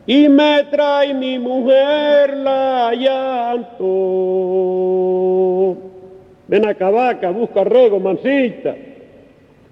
y me trae mi mujer la llanto. Ven acá, vaca, busca rego, mancita.